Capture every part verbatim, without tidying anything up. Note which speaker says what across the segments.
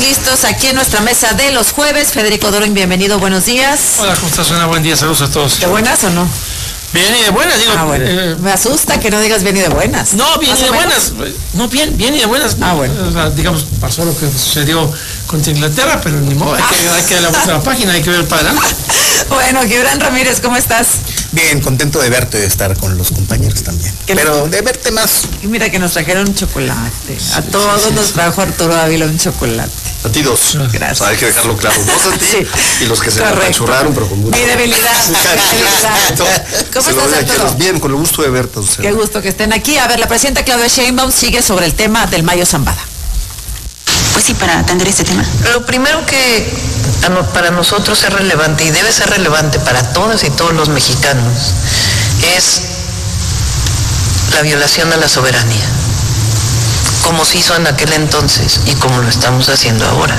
Speaker 1: listos aquí en nuestra mesa de los jueves. Federico Dorin, bienvenido, buenos días.
Speaker 2: Hola, ¿cómo estás, Ana? Buen día, saludos a todos.
Speaker 1: ¿De buenas o no?
Speaker 2: Bien y de buenas, digo.
Speaker 1: Ah, bueno. eh, Me asusta que no digas bien y de buenas.
Speaker 2: No, bien y de buenas. No, bien, bien y de buenas.
Speaker 1: Ah, bueno.
Speaker 2: O sea, digamos, pasó lo que sucedió contra Inglaterra, pero ni modo, hay que, hay que dar la vuelta a la página, hay que ver para adelante.
Speaker 1: Bueno, Gibran Ramírez, ¿cómo estás?
Speaker 3: Bien, contento de verte y de estar con los compañeros también. Pero de verte más.
Speaker 1: Y mira que nos trajeron un chocolate. A todos nos trajo Arturo Ávila un chocolate.
Speaker 4: A ti dos.
Speaker 1: Gracias.
Speaker 4: O sea, hay que dejarlo claro. Dos a ti
Speaker 1: Sí.
Speaker 4: y los que se
Speaker 1: Correcto.
Speaker 4: apachurraron, pero con mucho.
Speaker 1: Mi debilidad. mi debilidad. ¿Cómo
Speaker 4: Se lo
Speaker 1: estás,
Speaker 4: doy aquí a
Speaker 1: Arturo?
Speaker 4: los- Bien, con el gusto de verte. O sea.
Speaker 1: Qué gusto que estén aquí. A ver, la presidenta Claudia Sheinbaum sigue sobre el tema del Mayo Zambada.
Speaker 5: Pues sí, para atender este tema.
Speaker 6: Lo primero que a no- para nosotros es relevante y debe ser relevante para todas y todos los mexicanos es la violación a la soberanía, como se hizo en aquel entonces y como lo estamos haciendo ahora.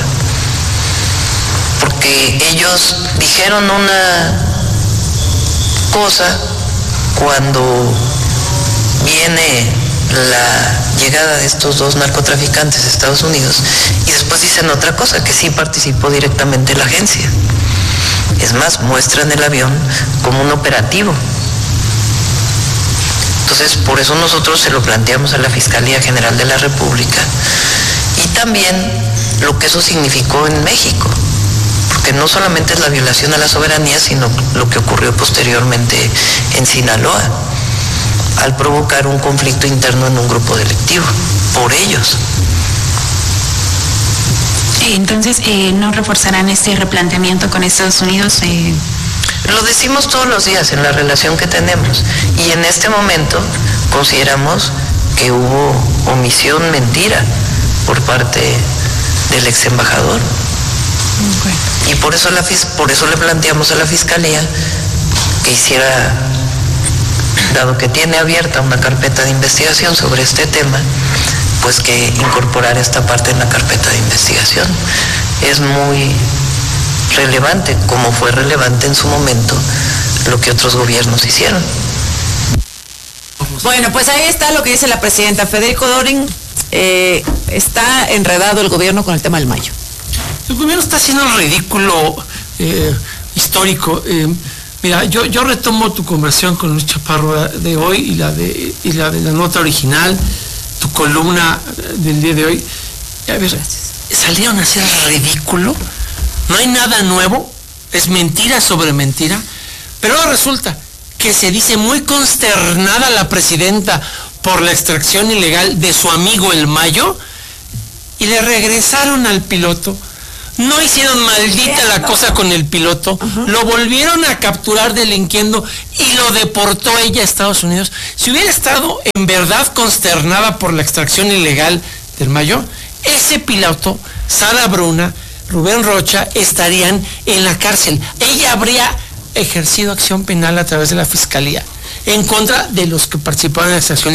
Speaker 6: Porque ellos dijeron una cosa cuando viene la llegada de estos dos narcotraficantes a Estados Unidos y después dicen otra cosa, que sí participó directamente la agencia. Es más, muestran el avión como un operativo. Entonces, por eso nosotros se lo planteamos a la Fiscalía General de la República y también lo que eso significó en México, porque no solamente es la violación a la soberanía, sino lo que ocurrió posteriormente en Sinaloa, al provocar un conflicto interno en un grupo delictivo, por ellos.
Speaker 5: Entonces, eh, ¿no reforzarán este replanteamiento con Estados Unidos? Eh...
Speaker 6: Lo decimos todos los días en la relación que tenemos y en este momento consideramos que hubo omisión, mentira por parte del ex embajador.
Speaker 5: Bueno.
Speaker 6: Y por eso, la, por eso le planteamos a la Fiscalía que hiciera, dado que tiene abierta una carpeta de investigación sobre este tema, pues que incorporara esta parte en la carpeta de investigación. Es muy relevante, como fue relevante en su momento lo que otros gobiernos hicieron.
Speaker 1: Bueno, pues ahí está lo que dice la presidenta. Federico Dorin, eh, está enredado el gobierno con el tema del Mayo.
Speaker 2: El gobierno está haciendo el ridículo eh, histórico. Eh, mira, yo, yo retomo tu conversación con Luis Chaparro de hoy y la de, y la de la nota original, tu columna del día de hoy. A ver, salieron a hacer ridículo. No hay nada nuevo, es mentira sobre mentira, pero ahora resulta que se dice muy consternada la presidenta por la extracción ilegal de su amigo el Mayo y le regresaron al piloto. No hicieron maldita la cosa con el piloto, uh-huh. Lo volvieron a capturar delinquiendo y lo deportó ella a Estados Unidos. Si hubiera estado en verdad consternada por la extracción ilegal del Mayo, ese piloto, Sara Bruna, Rubén Rocha, estarían en la cárcel. Ella habría ejercido acción penal a través de la Fiscalía en contra de los que participaron en la extracción